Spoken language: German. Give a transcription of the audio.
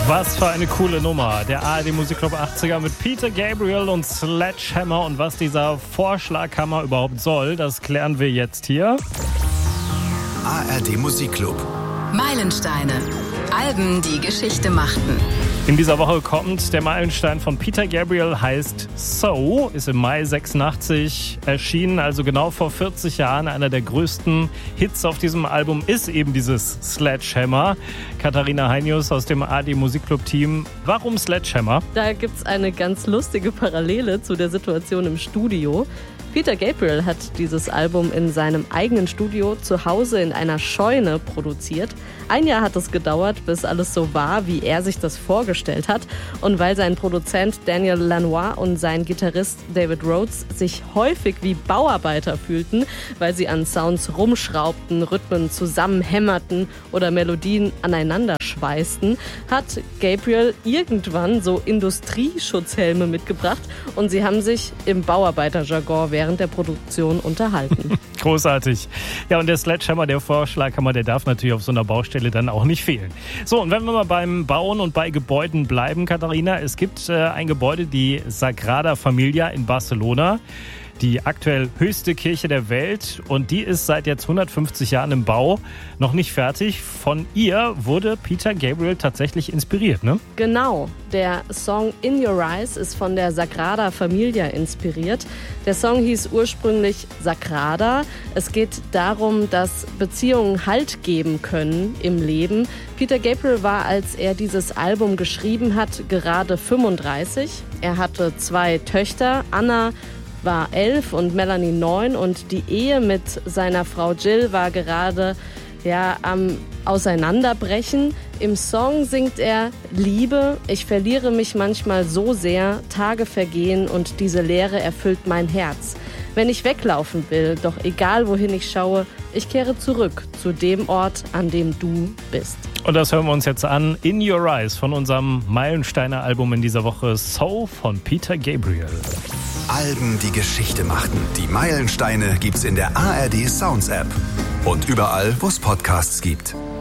Was für eine coole Nummer. Der ARD Musikclub 80er mit Peter Gabriel und Sledgehammer. Und was dieser Vorschlaghammer überhaupt soll, das klären wir jetzt hier. ARD Musikclub. Meilensteine. Alben, die Geschichte machten. In dieser Woche kommt der Meilenstein von Peter Gabriel, heißt So, ist im Mai 86 erschienen, also genau vor 40 Jahren. Einer der größten Hits auf diesem Album ist eben dieses Sledgehammer. Katharina Heinius aus dem ARD Musikclub-Team. Warum Sledgehammer? Da gibt's eine ganz lustige Parallele zu der Situation im Studio. Peter Gabriel hat dieses Album in seinem eigenen Studio zu Hause in einer Scheune produziert. Ein Jahr hat es gedauert, bis alles so war, wie er sich das vorgestellt hat. Und weil sein Produzent Daniel Lanois und sein Gitarrist David Rhodes sich häufig wie Bauarbeiter fühlten, weil sie an Sounds rumschraubten, Rhythmen zusammenhämmerten oder Melodien aneinander schweißten, hat Gabriel irgendwann so Industrieschutzhelme mitgebracht und sie haben sich im Bauarbeiterjargon während der Produktion unterhalten. Großartig. Ja, und der Sledgehammer, der Vorschlaghammer, der darf natürlich auf so einer Baustelle dann auch nicht fehlen. So, und wenn wir mal beim Bauen und bei Gebäuden bleiben, Katharina, es gibt ein Gebäude, die Sagrada Familia in Barcelona. Die aktuell höchste Kirche der Welt, und die ist seit jetzt 150 Jahren im Bau, noch nicht fertig. Von ihr wurde Peter Gabriel tatsächlich inspiriert, ne? Genau, der Song In Your Eyes ist von der Sagrada Familia inspiriert. Der Song hieß ursprünglich Sagrada. Es geht darum, dass Beziehungen Halt geben können im Leben. Peter Gabriel war, als er dieses Album geschrieben hat, gerade 35. Er hatte 2 Töchter, Anna war 11 und Melanie 9, und die Ehe mit seiner Frau Jill war gerade am Auseinanderbrechen. Im Song singt er: Liebe, ich verliere mich manchmal so sehr, Tage vergehen und diese Leere erfüllt mein Herz. Wenn ich weglaufen will, doch egal wohin ich schaue, ich kehre zurück zu dem Ort, an dem du bist. Und das hören wir uns jetzt an. In Your Eyes von unserem Meilensteine-Album in dieser Woche, So von Peter Gabriel. Alben, die Geschichte machten. Die Meilensteine gibt's in der ARD Sounds App. Und überall, wo es Podcasts gibt.